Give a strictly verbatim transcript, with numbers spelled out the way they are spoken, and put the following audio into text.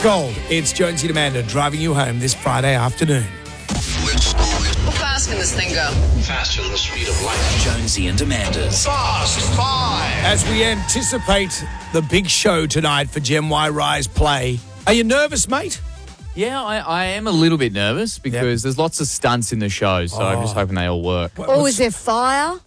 Gold. It's Jonesy and Amanda driving you home this Friday afternoon. How fast can this thing go? Faster than the speed of light. Jonesy and Amanda's Fast Five. As we anticipate the big show tonight for Gen Y Rise Play, are you nervous, mate? Yeah, I, I am a little bit nervous because Yep. there's lots of stunts in the show, so I'm just Oh. hoping they all work. What- Oh, what's- is there fire?